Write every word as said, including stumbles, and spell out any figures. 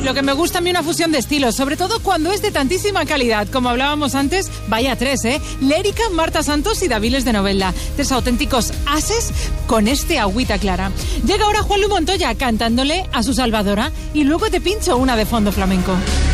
lo que me gusta a mí una fusión de estilos, sobre todo cuando es de tantísima calidad, como hablábamos antes, vaya tres, ¿eh? Lérica, Marta Santos y Daviles de Novelda, tres auténticos ases con este agüita clara. Llega ahora Juanlu Montoya cantándole a su Salvadora y luego te pincho una de fondo flamenco.